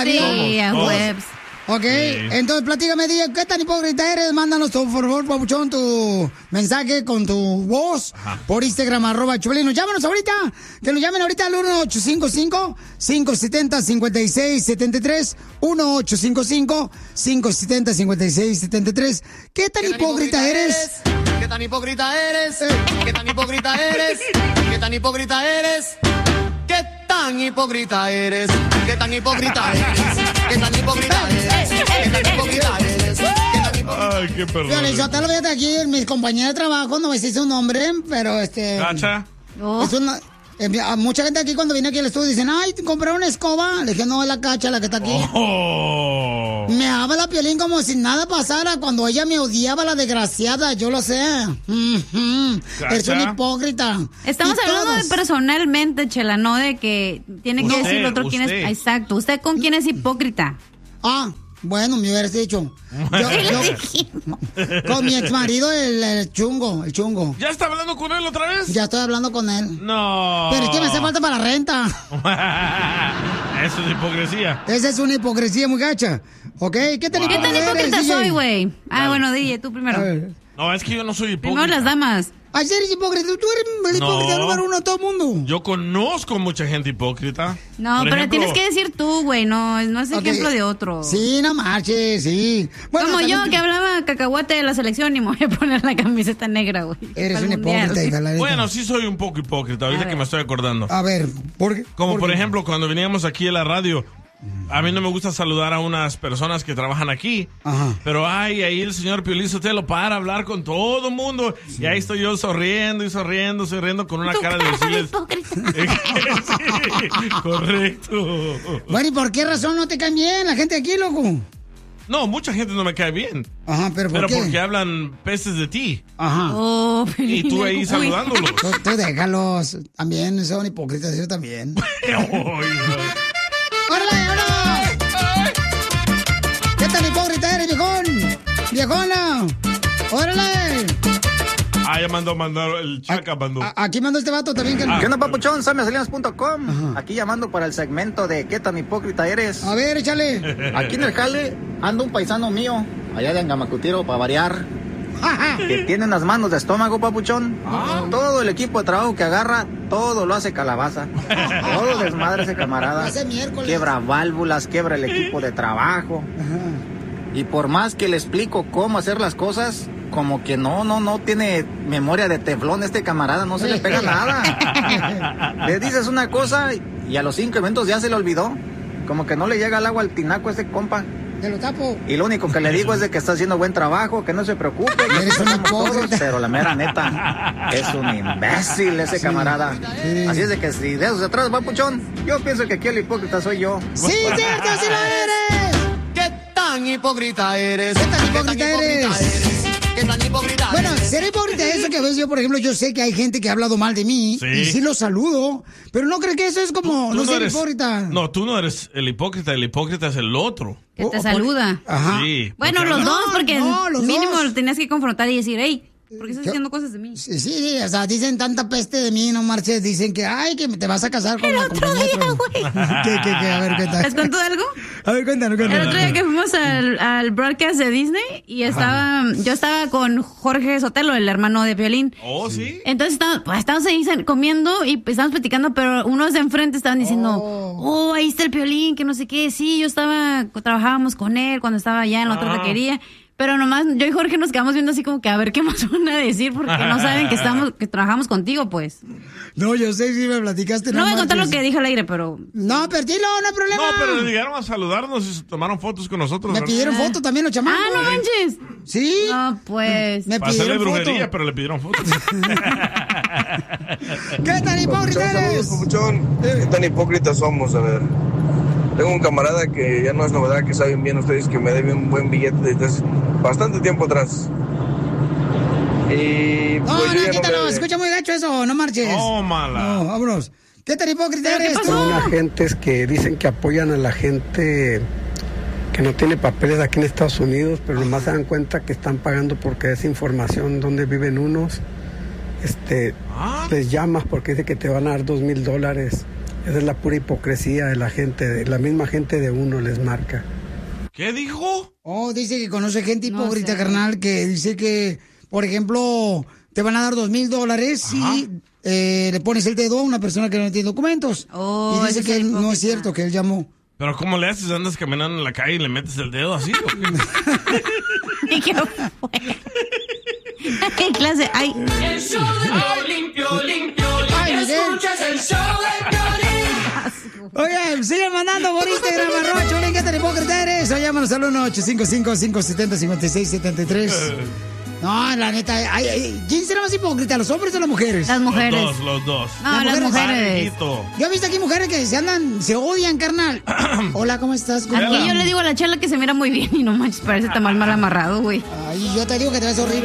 Sí, a webs. Ok, entonces platícame, DJ, ¿qué tan hipócrita eres? Mándanos, por favor, papuchón, tu mensaje con tu voz por Instagram, @Choplin. Llámanos ahorita, que nos llamen ahorita al 1-855-570-5673, 1-855-570-5673. ¿Qué tan hipócrita eres? ¿Qué tan hipócrita eres? ¿Qué tan hipócrita eres? ¿Qué tan hipócrita eres? ¿Qué tan hipócrita eres? ¿Qué tan hipócrita eres? ¿Qué tan hipócrita eres? ¿Qué tan hipócrita eres? Ay, qué perdón. Yo te lo veo aquí, mis compañeros de trabajo, no me sé su nombre, pero ¿Cacha? Es una... mucha gente aquí cuando viene aquí al estudio dicen, ay, compré una escoba. Le dije, no, es la Cacha la que está aquí. Me habla Piolín como si nada pasara cuando ella me odiaba, la desgraciada, yo lo sé. Es un hipócrita. Estamos hablando de personalmente, Chela, no de que tiene que decir el otro quién es. Exacto, ¿usted con quién es hipócrita? Bueno, me hubieras dicho. Yo, con mi exmarido, el chungo. ¿Ya está hablando con él otra vez? Ya estoy hablando con él. No. Pero es que me hace falta para la renta. Eso es hipocresía. Esa es una hipocresía muy gacha. ¿Ok? ¿Qué tan hipócrita soy, güey? Bueno, DJ, tú primero. No, es que yo no soy hipócrita. Primero las damas. Ay, eres hipócrita. Tú eres el hipócrita número uno de todo el mundo. Yo conozco mucha gente hipócrita. No, Por pero ejemplo, tienes que decir tú, güey. No es ejemplo de otro. Sí, no marches, sí. Bueno, como yo que hablaba cacahuate de la selección y me voy a poner la camiseta negra, güey. Eres un hipócrita, hija, la neta. Bueno, sí soy un poco hipócrita, ahorita que me estoy acordando. A ver, ¿por qué? Como por ejemplo, cuando veníamos aquí a la radio, a mí no me gusta saludar a unas personas que trabajan aquí. Pero ahí el señor Piolín Sotelo para hablar con todo el mundo. Y ahí estoy yo sonriendo con una cara de decirles... Sí, correcto. Bueno, ¿y por qué razón no te caen bien la gente aquí, loco? No, mucha gente no me cae bien. ¿pero por qué? Porque hablan pestes de ti. Y tú ahí saludándolos. Tú déjalos. También son hipócritas, yo también. ¡Órale, órale! ¿Qué tan hipócrita eres, viejón? ¡Viejona! ¡Órale! Ya mandó el Chaca, mandó. Aquí mandó este vato también. ¿Qué onda, papuchón? SamySalinas.com. Aquí llamando para el segmento de ¿qué tan hipócrita eres? A ver, échale. Aquí en el jale anda un paisano mío, allá de Angamacutiro, para variar, que tiene unas manos de estómago, papuchón. Todo el equipo de trabajo que agarra, todo lo hace calabaza. Todo desmadre ese camarada. Quiebra válvulas, quiebra el equipo de trabajo. Y por más que le explico cómo hacer las cosas, como que no tiene memoria de teflón este camarada, no se le pega nada. Le dices una cosa y a los 5 minutos ya se le olvidó. Como que no le llega el agua al tinaco a este compa. Te lo tapo. Y lo único que le digo es de que está haciendo buen trabajo, que no se preocupe. Eres un hipócrita. Pero la mera neta, es un imbécil ese camarada. Sí. Así es de que si de eso se trata, papuchón, yo pienso que aquí el hipócrita soy yo. ¡Sí, cierto, sí lo eres! ¿Qué tan hipócrita eres? ¿Qué tan hipócrita eres? ¿Qué tan hipócrita Bueno, ser hipócrita es eso que a veces yo, por ejemplo, yo sé que hay gente que ha hablado mal de mí y sí lo saludo, pero no creo que eso es como no ser hipócrita. No, tú no eres el hipócrita es el otro. Que te saluda. Ajá. Sí. Bueno, los dos, porque mínimo dos. lo tenías que confrontar y decir, hey, ¿por qué estás diciendo cosas de mí? Sí, o sea, dicen tanta peste de mí, no marches, dicen que, ay, que te vas a casar con el la otro día, güey. ¿Qué? A ver, ¿qué tal? ¿Les cuento algo? A ver, cuéntanos. El otro día que fuimos al broadcast de Disney y yo estaba con Jorge Sotelo, el hermano de Piolín. Oh, ¿sí? Entonces estábamos ahí comiendo y estábamos platicando, pero unos de enfrente estaban diciendo, ahí está el Piolín, que no sé qué. Sí, trabajábamos con él cuando estaba allá en la otra taquería. Pero nomás yo y Jorge nos quedamos viendo así como que a ver qué más van a decir porque no saben que trabajamos contigo, pues. No, yo sé si me platicaste. No voy a contar lo que dije al aire, pero... No, pero dilo, no hay problema. No, pero le llegaron a saludarnos y se tomaron fotos con nosotros. Me pidieron fotos también los chamacos. No manches. Sí. No, pues... Me para hacerle pidieron brujería, fotos. pero le pidieron fotos. ¿Qué tan hipócrita eres? ¿Qué tan hipócritas somos? A ver. Tengo un camarada que ya no es novedad, que saben bien ustedes que me debe un buen billete desde hace bastante tiempo atrás. Y no, quítalo, escucha muy gacho eso, no marches. Tómala. No, vámonos. ¿Qué tan hipócrita eres tú? Son agentes que dicen que apoyan a la gente que no tiene papeles aquí en Estados Unidos, pero nomás se dan cuenta que están pagando porque es información donde viven unos. Les llamas porque dice que te van a dar $2,000. Esa es la pura hipocresía de la gente, de la misma gente de uno les marca. ¿Qué dijo? Oh, dice que conoce gente hipócrita, sé. carnal, que dice que, por ejemplo, te van a dar $2,000 si le pones el dedo a una persona que no tiene documentos. Oh, y dice ese que es no hipócrita. es cierto, que él llamó. ¿Pero cómo le haces? ¿Andas caminando en la calle y le metes el dedo así? ¿O qué? ¿Y qué fue? ¿Qué clase? Ay. El show de Piolín, Ay, Miguel. escuchas el show de Piolín. Oye, sigan mandando por Instagram, arroba Piolín, ¿qué tan hipócrita eres? O llámanos al 1-855-570-5673. No, la neta, ¿quién será más hipócrita, los hombres o las mujeres? Las mujeres. Los dos. No, las mujeres. Amiguito. Yo he visto aquí mujeres que se odian, carnal. Hola, ¿cómo estás? Aquí yo le digo a la Chela que se mira muy bien y no manches, parece tan mal amarrado, güey. Ay, yo te digo que te ves horrible.